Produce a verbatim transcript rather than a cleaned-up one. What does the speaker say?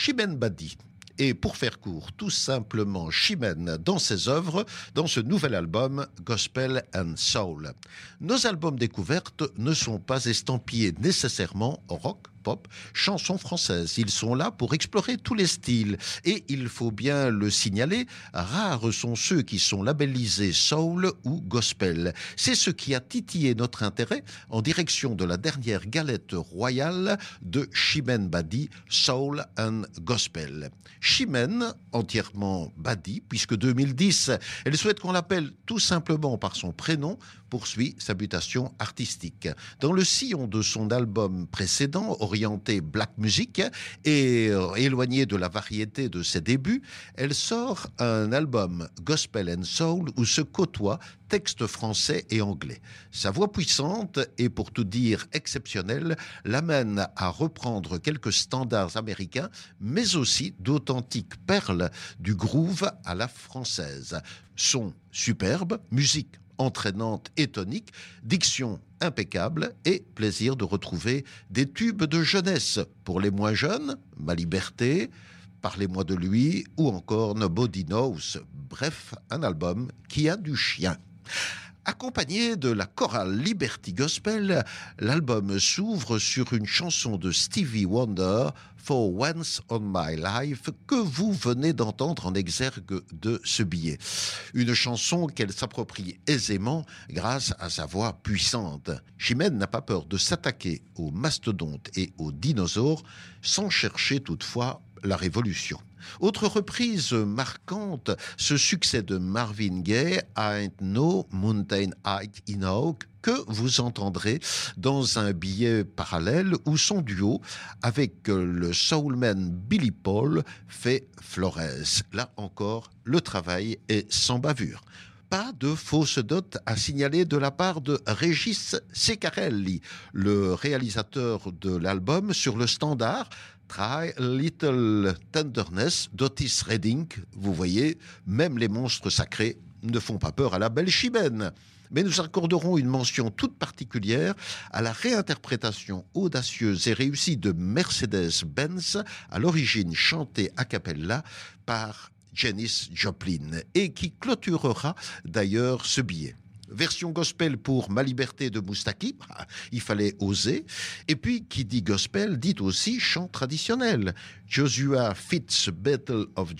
Chimène Badi. Et pour faire court, tout simplement Chimène dans ses œuvres, dans ce nouvel album Gospel and Soul. Nos albums découvertes ne sont pas estampillés nécessairement rock, pop, chansons françaises. Ils sont là pour explorer tous les styles. Et il faut bien le signaler, rares sont ceux qui sont labellisés soul ou gospel. C'est ce qui a titillé notre intérêt en direction de la dernière galette royale de Chimène Badi, Soul and Gospel. Chimène, entièrement Badi, puisque deux mille dix, elle souhaite qu'on l'appelle tout simplement par son prénom, poursuit sa mutation artistique. Dans le sillon de son album précédent, orienté black music et euh, éloigné de la variété de ses débuts, elle sort un album Gospel and Soul où se côtoient textes français et anglais. Sa voix puissante et pour tout dire exceptionnelle l'amène à reprendre quelques standards américains, mais aussi d'authentiques perles du groove à la française. Son superbe, musique entraînante et tonique, diction impeccable et plaisir de retrouver des tubes de jeunesse. Pour les moins jeunes, Ma Liberté, Parlez-moi de lui ou encore Nobody Knows. Bref, un album qui a du chien. Accompagné de la chorale Liberty Gospel, l'album s'ouvre sur une chanson de Stevie Wonder, For Once on My Life, que vous venez d'entendre en exergue de ce billet. Une chanson qu'elle s'approprie aisément grâce à sa voix puissante. Chimène n'a pas peur de s'attaquer aux mastodontes et aux dinosaures sans chercher toutefois la révolution. Autre reprise marquante, ce succès de Marvin Gaye, I Ain't No Mountain High Enough, que vous entendrez dans un billet parallèle où son duo avec le soulman Billy Paul fait Flores. Là encore, le travail est sans bavure. Pas de fausse dot à signaler de la part de Régis Ceccarelli, le réalisateur de l'album sur le standard Try a Little Tenderness d'Otis Redding. Vous voyez, même les monstres sacrés ne font pas peur à la belle Chimène. Mais nous accorderons une mention toute particulière à la réinterprétation audacieuse et réussie de Mercedes-Benz, à l'origine chantée a cappella par Janis Joplin, et qui clôturera d'ailleurs ce billet. Version gospel pour Ma Liberté de Moustaki, il fallait oser. Et puis, qui dit gospel, dit aussi chant traditionnel. Joshua Fitz Battle of